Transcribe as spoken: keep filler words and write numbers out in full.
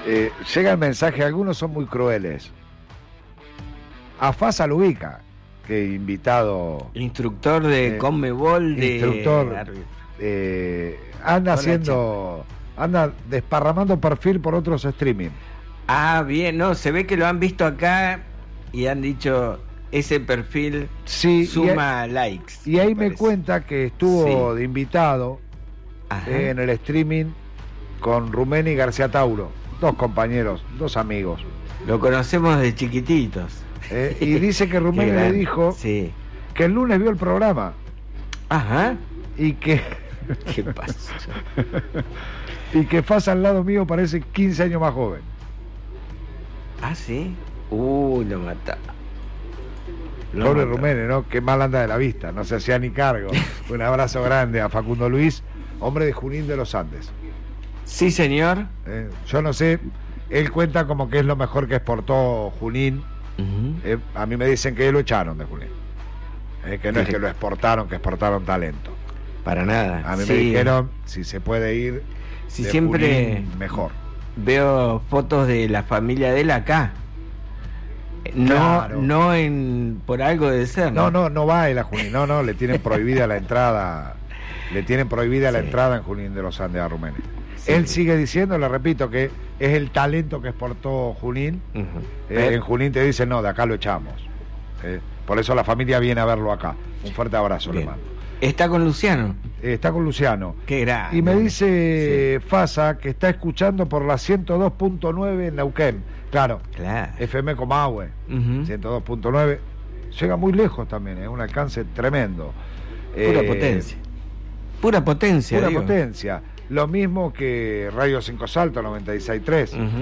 Eh, llega el mensaje, algunos son muy crueles. A Fasa lo ubica, que invitado... Instructor de eh, Conmebol de... Instructor, eh, anda haciendo... Anda desparramando perfil por otros streaming. Ah, bien, no, se ve que lo han visto acá y han dicho... Ese perfil sí, suma y ahí, likes. Y ahí me, me cuenta que estuvo sí. de invitado eh, en el streaming con Rumeni y García Tauro, dos compañeros, dos amigos. Lo conocemos de chiquititos. Eh, y dice que Rumeni le dijo sí. que el lunes vio el programa. Ajá. Y que... ¿Qué pasa? Y que Fasa al lado mío parece quince años más joven. ¿Ah, sí? Uh, lo mata. Pobre Rumeni, ¿no? Qué mal anda de la vista, no se hacía ni cargo. Un abrazo grande a Facundo Luis, hombre de Junín de los Andes. Sí, señor. Eh, yo no sé, él cuenta como que es lo mejor que exportó Junín. Uh-huh. eh, a mí me dicen que lo echaron de Junín. Eh, que no es que lo exportaron, que exportaron talento. Para nada. A mí sí. me dijeron, si se puede ir, si de siempre Junín, mejor. Veo fotos de la familia de él acá. No, claro. no en por algo de ser. No, no, no, no va él a Junín, no, no, le tienen prohibida la entrada, le tienen prohibida sí. la entrada en Junín de los Andes a Rumeni. Sí. Él sigue diciendo, le repito, que es el talento que exportó Junín. Uh-huh. eh, en Junín te dicen, no, de acá lo echamos. Eh, por eso la familia viene a verlo acá. Un fuerte abrazo, le mando. ¿Está con Luciano? Eh, está con Luciano. Qué grande. Y me dice sí. Fasa que está escuchando por la ciento dos punto nueve en Neuquén. Claro, claro. F M Comahue, uh-huh. ciento dos punto nueve. Llega muy lejos también, es eh, un alcance tremendo. Pura eh, potencia. Pura potencia. Pura digo. potencia. Lo mismo que Radio Cinco Salto noventa y seis punto tres. Uh-huh.